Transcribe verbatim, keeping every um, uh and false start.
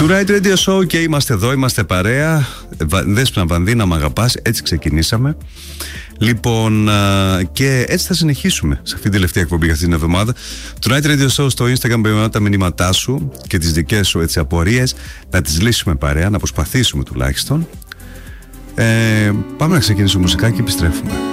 Tonight Radio Show και είμαστε εδώ, είμαστε παρέα. Δέσποινα Βανδίνα, μ' αγαπάς. Έτσι ξεκινήσαμε. Λοιπόν, και έτσι θα συνεχίσουμε σε αυτή την τελευταία εκπομπή για αυτή την εβδομάδα. Tonight Radio Show στο Instagram, περιμένω τα μηνύματά σου και τις δικές σου έτσι απορίες, να τις λύσουμε παρέα, να προσπαθήσουμε τουλάχιστον. Ε, πάμε να ξεκινήσουμε μουσικά και επιστρέφουμε.